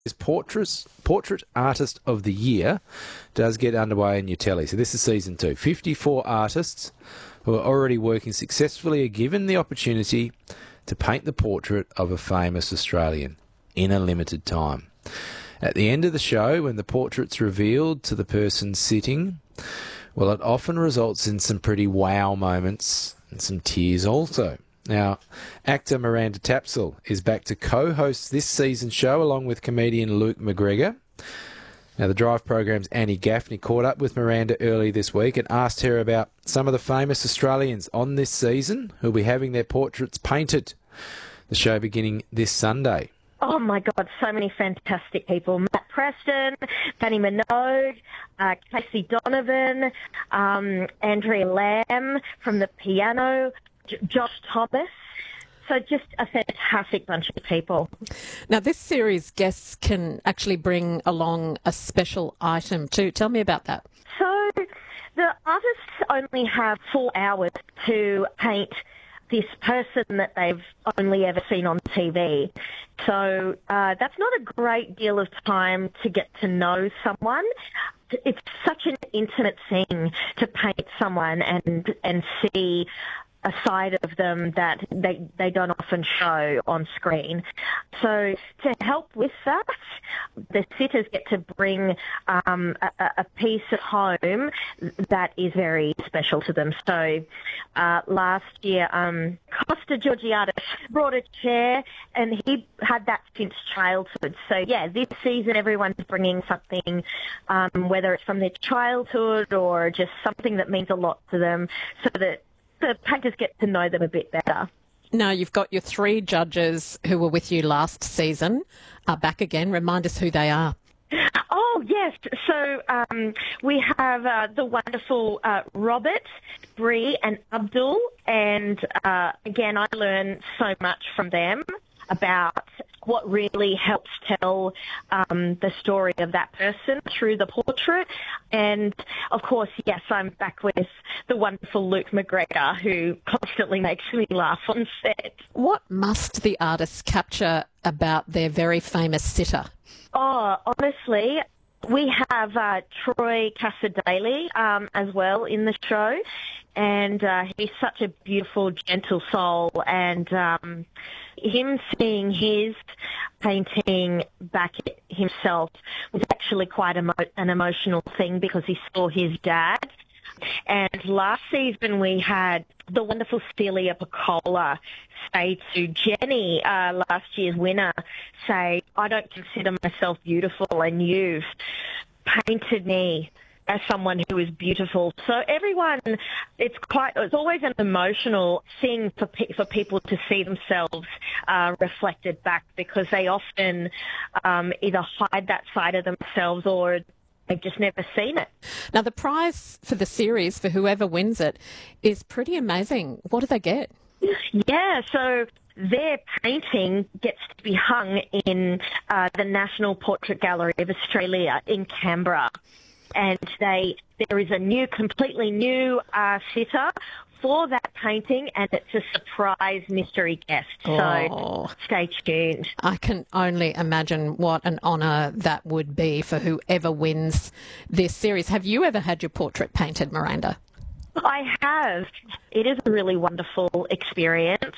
Portrait Artist of the Year does get underway in your telly. So this is season 2. 54 artists who are already working successfully are given the opportunity to paint the portrait of a famous Australian in a limited time. At the end of the show, when the portrait's revealed to the person sitting, well, it often results in some pretty wow moments and some tears also. Now, actor Miranda Tapsell is back to co-host this season's show along with comedian Luke McGregor. Now, the Drive program's Annie Gaffney caught up with Miranda early this week and asked her about some of the famous Australians on this season who'll be having their portraits painted. The show beginning this Sunday. Oh, my God, so many fantastic people. Matt Preston, Danny Minogue, Casey Donovan, Andrea Lamb from The Piano, Josh Thomas. So just a fantastic bunch of people. Now, this series, guests can actually bring along a special item too. Tell me about that. So the artists only have 4 hours to paint this person that they've only ever seen on TV. So that's not a great deal of time to get to know someone. It's such an intimate thing to paint someone and see a side of them that they don't often show on screen. So to help with that, the sitters get to bring a piece at home that is very special to them. So last year, Costa Georgiadis brought a chair, and he had that since childhood. So yeah, this season everyone's bringing something, whether it's from their childhood or just something that means a lot to them, so that the painters get to know them a bit better. Now, you've got your 3 judges who were with you last season are back again. Remind us who they are. Oh, yes. So we have the wonderful Robert, Bree and Abdul. And again, I learned so much from them about what really helps tell the story of that person through the portrait. And, of course, yes, I'm back with the wonderful Luke McGregor, who constantly makes me laugh on set. What must the artists capture about their very famous sitter? Oh, honestly, we have Troy Casadei as well in the show, and he's such a beautiful, gentle soul, and him seeing his painting back himself was actually quite an emotional thing because he saw his dad. And last season we had the wonderful Celia Piccola say to Jenny, last year's winner, say, I don't consider myself beautiful, and you've painted me as someone who is beautiful. So everyone, it's always an emotional thing for people to see themselves reflected back, because they often either hide that side of themselves or they've just never seen it. Now, the prize for the series, for whoever wins it, is pretty amazing. What do they get? Yeah, so their painting gets to be hung in the National Portrait Gallery of Australia in Canberra. And there is a completely new sitter for that painting, and it's a surprise mystery guest. So stay tuned. I can only imagine what an honour that would be for whoever wins this series. Have you ever had your portrait painted, Miranda? I have. It is a really wonderful experience.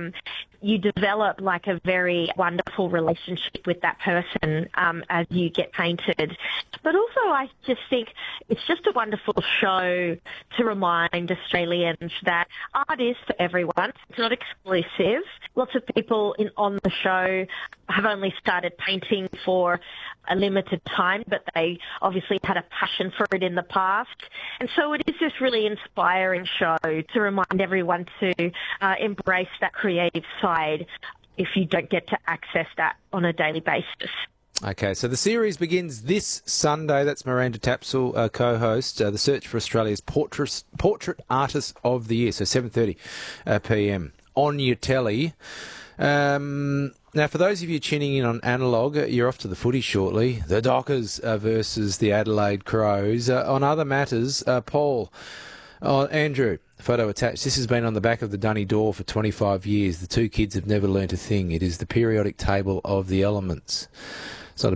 You develop like a very wonderful relationship with that person as you get painted. But also I just think it's just a wonderful show to remind Australians that art is for everyone. It's not exclusive. Lots of people on the show have only started painting for a limited time, but they obviously had a passion for it in the past. And so it is this really inspiring show to remind everyone to embrace that creative side if you don't get to access that on a daily basis. Okay, so the series begins this Sunday. That's Miranda Tapsell, co-host, the search for Australia's Portrait Artist of the Year, so 7:30 p.m. on your telly. Now, for those of you tuning in on Analog, you're off to the footy shortly. The Dockers versus the Adelaide Crows. On other matters, Paul, Andrew, photo attached. This has been on the back of the Dunny door for 25 years. The two kids have never learnt a thing. It is the periodic table of the elements.